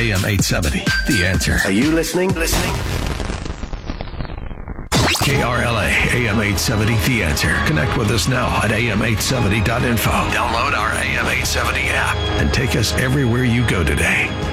AM 870, The Answer. Are you listening? KRLA, AM 870, The Answer. Connect with us now at am870.info. Download our AM 870 app and take us everywhere you go today.